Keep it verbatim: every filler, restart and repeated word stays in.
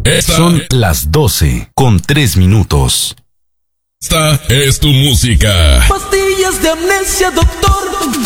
Esta Son las doce con tres minutos. Esta es tu música. Pastillas de amnesia, doctor.